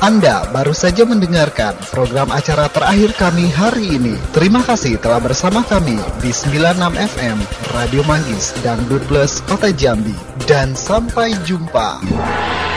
Anda baru saja mendengarkan program acara terakhir kami hari ini. Terima kasih telah bersama kami di 96 FM Radio Manggis dan Dangdut Plus Kota Jambi. Dan sampai jumpa.